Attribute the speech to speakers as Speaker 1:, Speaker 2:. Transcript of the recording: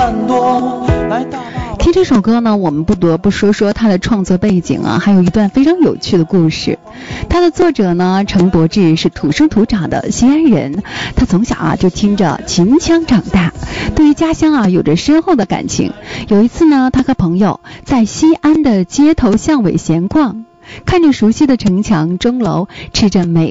Speaker 1: 听这首歌呢，我们不得不说说它的创作背景啊，还有一段非常有趣的故事。它的作者呢，程博志是土生土长的西安人，他从小啊就听着秦腔长大，对于家乡啊有着深厚的感情。有一次呢，他和朋友在西安的街头巷尾闲逛，看着熟悉的城墙钟楼，吃着美